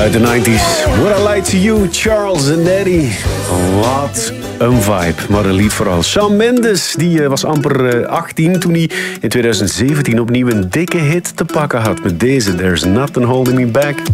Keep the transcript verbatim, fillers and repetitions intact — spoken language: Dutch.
Uit de negentig. What I Lied to You, Charles and Eddie. Wat een vibe, maar een lied vooral. Shawn Mendes die was amper achttien toen hij in twintig zeventien opnieuw een dikke hit te pakken had met deze There's Nothing Holding Me Back.